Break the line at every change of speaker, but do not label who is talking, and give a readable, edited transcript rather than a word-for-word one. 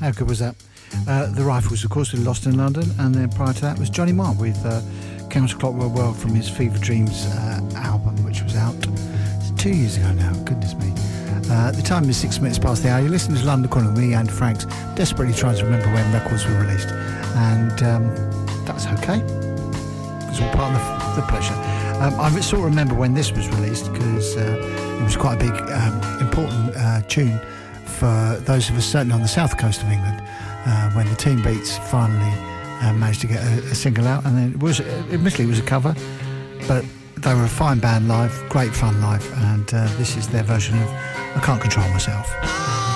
How good was that? The Rifles, of course, with Lost in London, and then prior to that was Johnny Marr with Counter Clockwork World from his Fever Dreams album, which was out 2 years ago now. Goodness me. The time is 6 minutes past the hour. You're listening to London Calling with me and Franks, desperately trying to remember when records were released, and that's okay. It's all part of the pleasure. I sort of remember when this was released because it was quite a big, important tune for those of us certainly on the south coast of England when the Teen Beats finally managed to get a single out, and then admittedly it was a cover, but they were a fine band live, great fun live, and this is their version of I Can't Control Myself.